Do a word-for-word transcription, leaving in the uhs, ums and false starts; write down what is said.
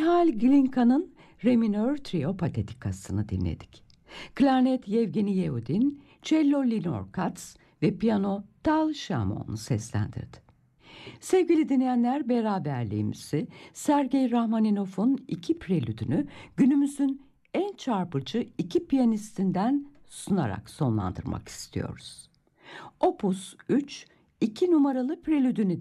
Mihail Glinka'nın Re minör trio patetikasını dinledik. Klarnet Yevgeni Yehudin, cello Linor Katz ve piyano Tal Shamon seslendirdi. Sevgili dinleyenler, beraberliğimizi Sergei Rachmaninoff'un iki prelüdünü günümüzün en çarpıcı iki piyanistinden sunarak sonlandırmak istiyoruz. Opus üç, iki numaralı prelüdünü